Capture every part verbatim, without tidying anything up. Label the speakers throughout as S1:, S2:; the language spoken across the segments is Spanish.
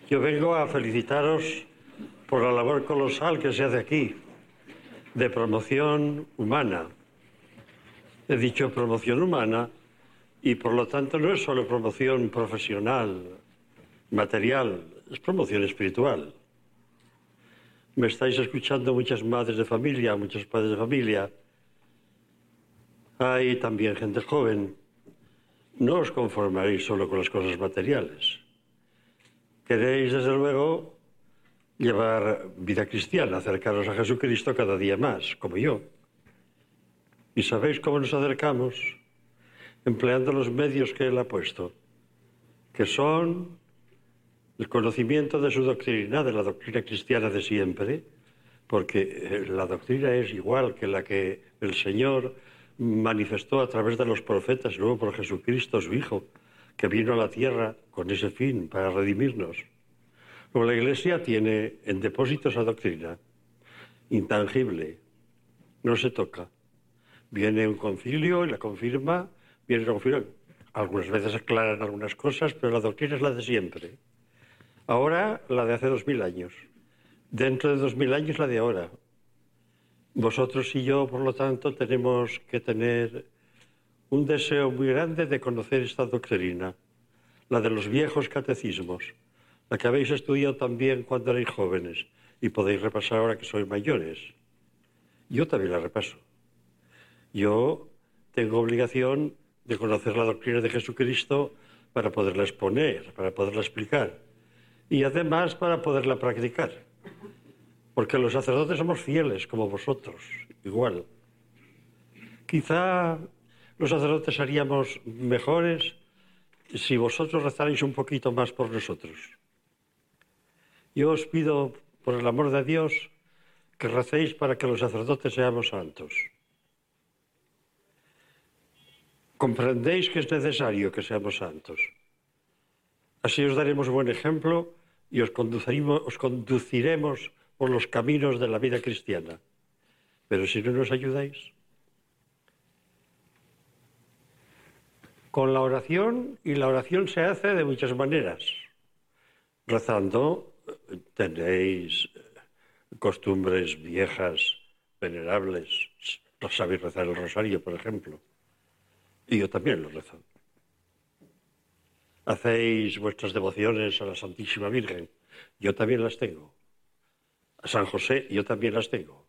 S1: Yo vengo a felicitaros por la labor colosal que se hace aquí, de promoción humana. He dicho promoción humana y por lo tanto no es solo promoción profesional, material, es promoción espiritual. Me estáis escuchando muchas madres de familia, muchos padres de familia. Hay también gente joven. No os conformaréis solo con las cosas materiales. Queréis, desde luego, llevar vida cristiana, acercaros a Jesucristo cada día más, como yo. ¿Y sabéis cómo nos acercamos? Empleando los medios que Él ha puesto, que son el conocimiento de su doctrina, de la doctrina cristiana de siempre, porque la doctrina es igual que la que el Señor manifestó a través de los profetas, y luego por Jesucristo, su Hijo, que vino a la tierra con ese fin, para redimirnos. Luego la Iglesia tiene en depósito esa doctrina, intangible, no se toca. Viene un concilio y la confirma, viene la confirma. Algunas veces aclaran algunas cosas, pero la doctrina es la de siempre. Ahora la de hace dos mil años. Dentro de dos mil años la de ahora. Vosotros y yo, por lo tanto, tenemos que tener un deseo muy grande de conocer esta doctrina, la de los viejos catecismos, la que habéis estudiado también cuando erais jóvenes y podéis repasar ahora que sois mayores. Yo también la repaso. Yo tengo obligación de conocer la doctrina de Jesucristo para poderla exponer, para poderla explicar y además para poderla practicar. Porque los sacerdotes somos fieles, como vosotros, igual. Quizá los sacerdotes haríamos mejores si vosotros rezarais un poquito más por nosotros. Yo os pido, por el amor de Dios, que recéis para que los sacerdotes seamos santos. Comprendéis que es necesario que seamos santos. Así os daremos buen ejemplo y os conduciremos, os conduciremos por los caminos de la vida cristiana. Pero si no nos ayudáis, con la oración, y la oración se hace de muchas maneras. Rezando, tenéis costumbres viejas, venerables. No sabéis rezar el rosario, por ejemplo. Y yo también lo rezo. Hacéis vuestras devociones a la Santísima Virgen. Yo también las tengo. A San José, yo también las tengo.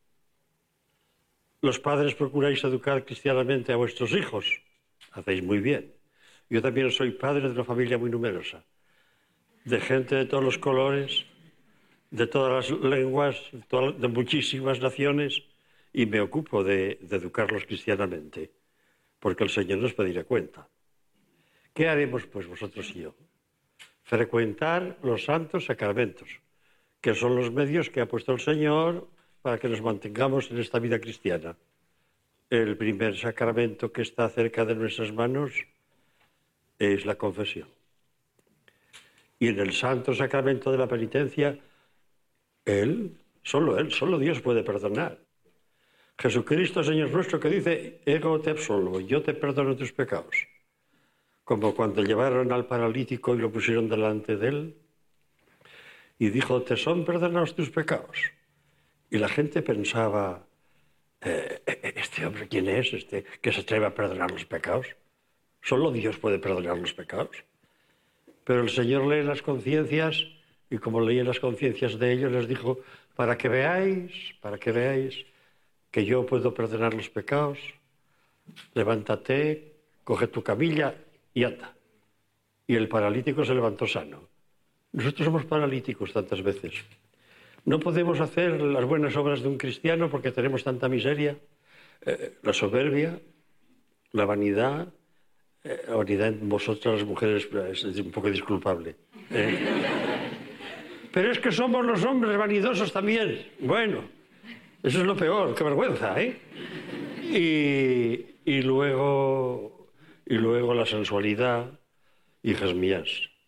S1: Los padres procuráis educar cristianamente a vuestros hijos. Hacéis muy bien. Yo también soy padre de una familia muy numerosa, de gente de todos los colores, de todas las lenguas, de, todas, de muchísimas naciones, y me ocupo de, de educarlos cristianamente, porque el Señor nos pedirá cuenta. ¿Qué haremos, pues, vosotros y yo? Frecuentar los santos sacramentos, que son los medios que ha puesto el Señor para que nos mantengamos en esta vida cristiana. El primer sacramento que está cerca de nuestras manos es la confesión. Y en el santo sacramento de la penitencia, Él, solo Él, solo Dios puede perdonar. Jesucristo, Señor nuestro, que dice, ego te absolvo, yo te perdono tus pecados. Como cuando llevaron al paralítico y lo pusieron delante de Él, y dijo, te son perdonados tus pecados. Y la gente pensaba, eh, ¿este hombre quién es? Este que se atreve a perdonar los pecados. Solo Dios puede perdonar los pecados. Pero el Señor lee las conciencias, y como leía las conciencias de ellos, les dijo, para que veáis, para que veáis que yo puedo perdonar los pecados, levántate, coge tu camilla y anda. Y el paralítico se levantó sano. Nosotros somos paralíticos tantas veces. No podemos hacer las buenas obras de un cristiano porque tenemos tanta miseria, eh, la soberbia, la vanidad. Eh, la vanidad en vosotras las mujeres es un poco disculpable. ¿eh? Pero es que somos los hombres vanidosos también. Bueno, eso es lo peor, qué vergüenza, ¿eh? Y, y, luego, y luego la sensualidad, hijas mías.